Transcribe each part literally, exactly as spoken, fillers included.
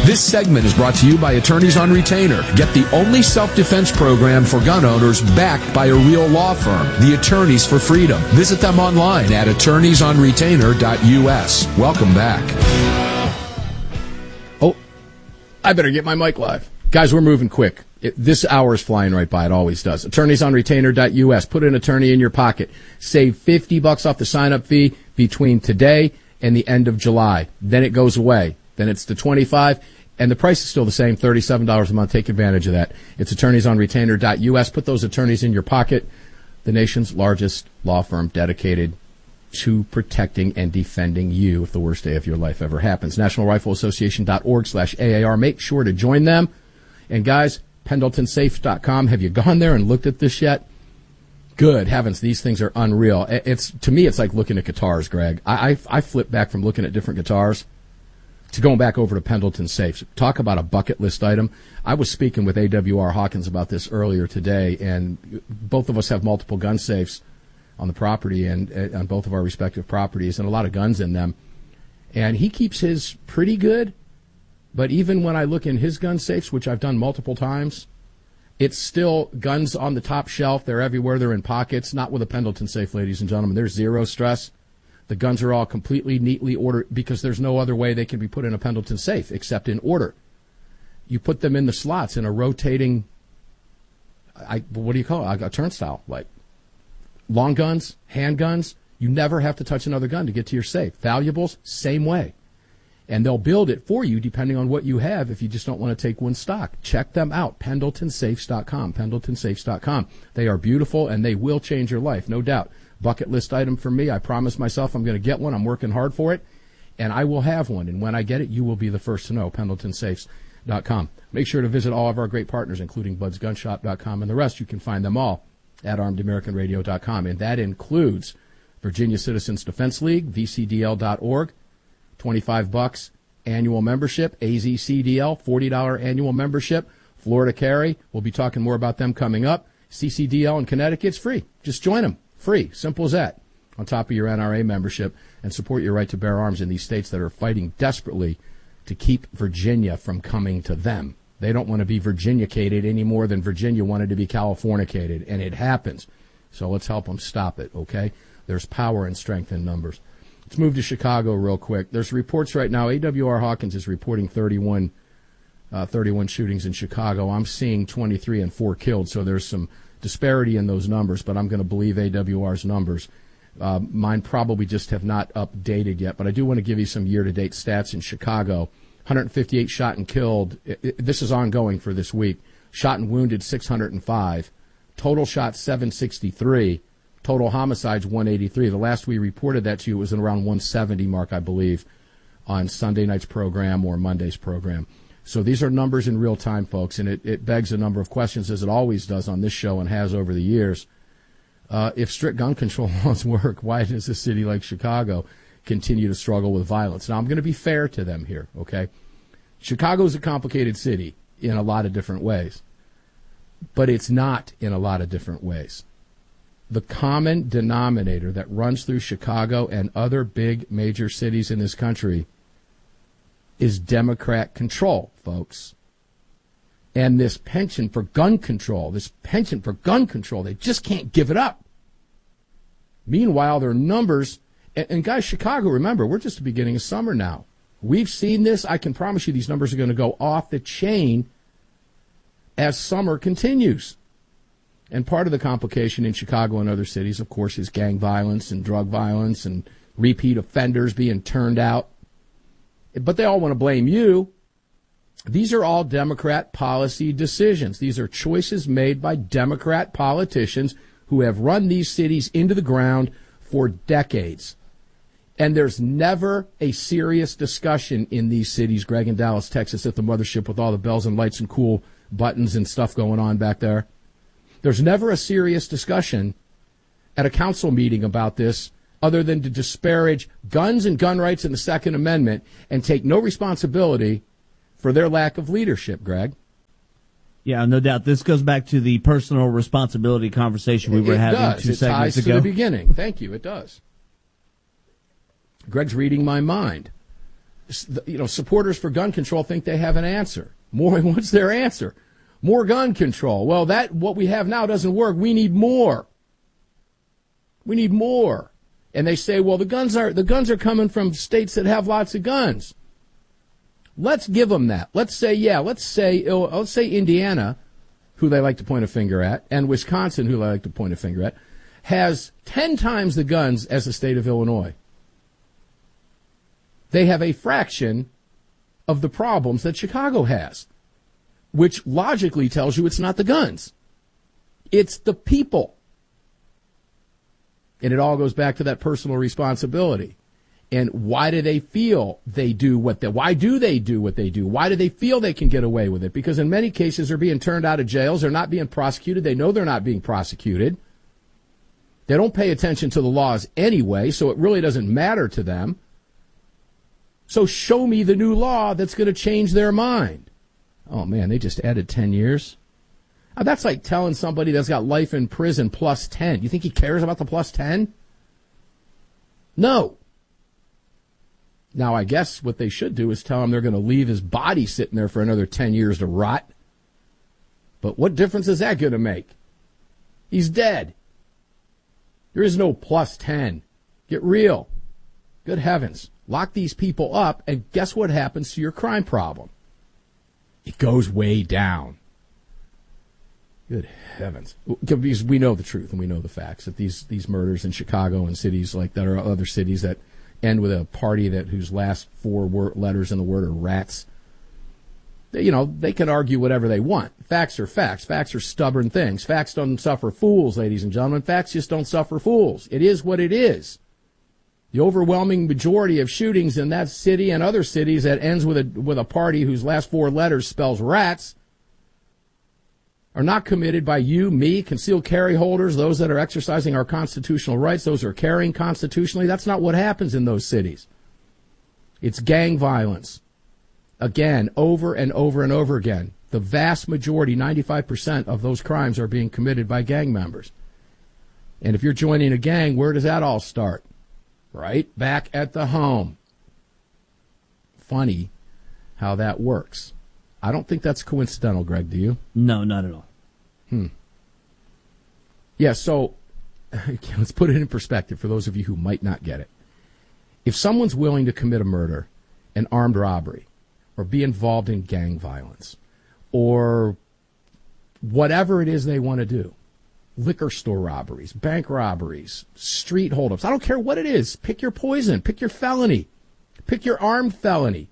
This segment is brought to you by Attorneys on Retainer. Get the only self-defense program for gun owners backed by a real law firm, the Attorneys for Freedom. Visit them online at attorneys on retainer dot U S. Welcome back. Oh, I better get my mic live. Guys, we're moving quick. It, this hour is flying right by. It always does. attorneys on retainer dot U S. Put an attorney in your pocket. Save fifty bucks off the sign-up fee between today and the end of July. Then it goes away. Then it's the twenty-five dollars, and the price is still the same, thirty-seven dollars a month. Take advantage of that. It's attorneys on retainer dot U S. Put those attorneys in your pocket. The nation's largest law firm dedicated to protecting and defending you if the worst day of your life ever happens. National Rifle Association dot org slash A A R. Make sure to join them. And guys, pendleton safe dot com. Have you gone there and looked at this yet? Good heavens, these things are unreal. It's to me, it's like looking at guitars, Greg. I, I, I flip back from looking at different guitars to going back over to Pendleton Safes. Talk about a bucket list item. I was speaking with A W R Hawkins about this earlier today, and both of us have multiple gun safes on the property and uh, on both of our respective properties, and a lot of guns in them. And he keeps his pretty good, but even when I look in his gun safes, which I've done multiple times, it's still guns on the top shelf. They're everywhere. They're in pockets. Not with a Pendleton safe, ladies and gentlemen. There's zero stress. The guns are all completely neatly ordered because there's no other way they can be put in a Pendleton safe except in order. You put them in the slots in a rotating, I, what do you call it, a turnstile, like long guns, handguns. You never have to touch another gun to get to your safe. Valuables, same way. And they'll build it for you depending on what you have if you just don't want to take one stock. Check them out, pendleton safes dot com, pendleton safes dot com. They are beautiful, and they will change your life, no doubt. Bucket list item for me. I promised myself I'm going to get one. I'm working hard for it, and I will have one. And when I get it, you will be the first to know, pendleton safes dot com. Make sure to visit all of our great partners, including buds gun shop dot com and the rest. You can find them all at armed american radio dot com, and that includes Virginia Citizens Defense League, v c d l dot org, twenty-five bucks annual membership, A Z C D L, forty dollars annual membership, Florida Carry. We'll be talking more about them coming up. C C D L in Connecticut, it's free. Just join them. Free. Simple as that. On top of your N R A membership, and support your right to bear arms in these states that are fighting desperately to keep Virginia from coming to them. They don't want to be Virginia-cated any more than Virginia wanted to be California-cated, and it happens. So let's help them stop it, okay? There's power and strength in numbers. Let's move to Chicago real quick. There's reports right now. A W R Hawkins is reporting thirty-one, uh, thirty-one shootings in Chicago. I'm seeing twenty-three and four killed, so there's some disparity in those numbers, but I'm going to believe A W R's numbers. Uh, mine probably just have not updated yet, but I do want to give you some year-to-date stats in Chicago. one hundred fifty-eight shot and killed. It, it, this is ongoing for this week. Shot and wounded, six hundred five. Total shots, seven sixty-three. Total homicides, one eighty-three. The last we reported that to you was in around one seventy mark, I believe, on Sunday night's program or Monday's program. So these are numbers in real time, folks, and it, it begs a number of questions, as it always does on this show and has over the years. Uh, if strict gun control laws work, why does a city like Chicago continue to struggle with violence? Now, I'm going to be fair to them here, okay? Chicago's a complicated city in a lot of different ways, but it's not in a lot of different ways. The common denominator that runs through Chicago and other big major cities in this country is Democrat control, folks. And this penchant for gun control, this penchant for gun control, they just can't give it up. Meanwhile, their numbers, and, and guys, Chicago, remember, we're just the beginning of summer now. We've seen this. I can promise you these numbers are going to go off the chain as summer continues. And part of the complication in Chicago and other cities, of course, is gang violence and drug violence and repeat offenders being turned out. But they all want to blame you. These are all Democrat policy decisions. These are choices made by Democrat politicians who have run these cities into the ground for decades. And there's never a serious discussion in these cities, Greg, in Dallas, Texas, at the mothership with all the bells and lights and cool buttons and stuff going on back there. There's never a serious discussion at a council meeting about this other than to disparage guns and gun rights and the Second Amendment and take no responsibility for their lack of leadership, Greg. Yeah, no doubt. This goes back to the personal responsibility conversation we were it having does. two it segments ties ago. To the beginning. Thank you. It does. Greg's reading my mind. you know, supporters for gun control think they have an answer. More, what's their answer? More gun control. Well, that what we have now doesn't work. We need more. We need more. And they say, well, the guns are the guns are coming from states that have lots of guns. Let's give them that. Let's say, yeah, let's say, let's say Indiana, who they like to point a finger at, and Wisconsin, who they like to point a finger at, has ten times the guns as the state of Illinois. They have a fraction of the problems that Chicago has, which logically tells you it's not the guns. It's the people. And it all goes back to that personal responsibility. And why do they feel they do what they, why do they do what they do? Why do they feel they can get away with it? Because in many cases they're being turned out of jails. They're not being prosecuted. They know they're not being prosecuted. They don't pay attention to the laws anyway, so it really doesn't matter to them. So show me the new law that's going to change their mind. Oh man, they just added ten years. Now, that's like telling somebody that's got life in prison plus ten. You think he cares about the plus ten? No. Now, I guess what they should do is tell him they're going to leave his body sitting there for another ten years to rot. But what difference is that going to make? He's dead. There is no plus ten. Get real. Good heavens. Lock these people up, and guess what happens to your crime problem? It goes way down. Good heavens. Because we know the truth and we know the facts that these, these murders in Chicago and cities like that or other cities that end with a party that whose last four word, letters in the word are rats. You know, they can argue whatever they want. Facts are facts. Facts are stubborn things. Facts don't suffer fools, ladies and gentlemen. Facts just don't suffer fools. It is what it is. The overwhelming majority of shootings in that city and other cities that ends with a with a party whose last four letters spells rats are not committed by you, me, concealed carry holders, those that are exercising our constitutional rights, those who are carrying constitutionally. That's not what happens in those cities. It's gang violence. Again, over and over and over again. The vast majority, ninety-five percent of those crimes are being committed by gang members. And if you're joining a gang, where does that all start? Right back at the home. Funny how that works. I don't think that's coincidental, Greg, do you? No, not at all. Hmm. Yeah, so let's put it in perspective for those of you who might not get it. If someone's willing to commit a murder, an armed robbery, or be involved in gang violence, or whatever it is they want to do, liquor store robberies, bank robberies, street holdups, I don't care what it is. Pick your poison. Pick your felony. Pick your armed felony.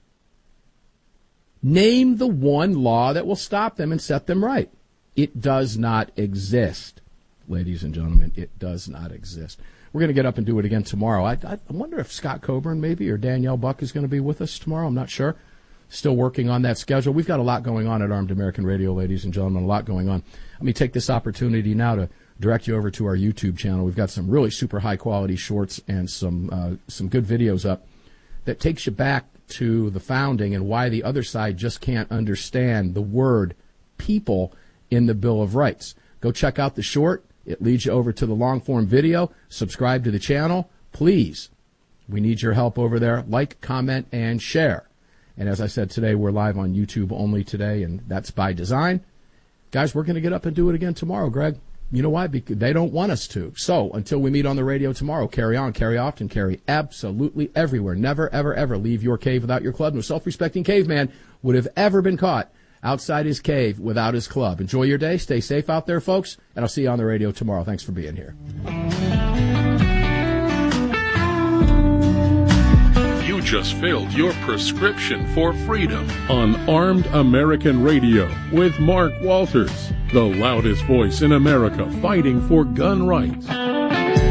Name the one law that will stop them and set them right. It does not exist, ladies and gentlemen. It does not exist. We're going to get up and do it again tomorrow. I, I wonder if Scott Coburn maybe or Danielle Buck is going to be with us tomorrow. I'm not sure. Still working on that schedule. We've got a lot going on at Armed American Radio, ladies and gentlemen, a lot going on. Let me take this opportunity now to direct you over to our YouTube channel. We've got some really super high-quality shorts and some uh, some good videos up that takes you back to the founding and why the other side just can't understand the word people in the Bill of Rights. Go check out the short. It leads you over to the long-form video. Subscribe to the channel. Please, we need your help over there. Like, comment, and share. And as I said today, we're live on YouTube only today, and that's by design. Guys, we're going to get up and do it again tomorrow, Greg. You know why? Because they don't want us to. So until we meet on the radio tomorrow, carry on, carry often, carry absolutely everywhere. Never, ever, ever leave your cave without your club. No self-respecting caveman would have ever been caught outside his cave without his club. Enjoy your day. Stay safe out there, folks, and I'll see you on the radio tomorrow. Thanks for being here. You just filled your prescription for freedom on Armed American Radio with Mark Walters, the loudest voice in America fighting for gun rights.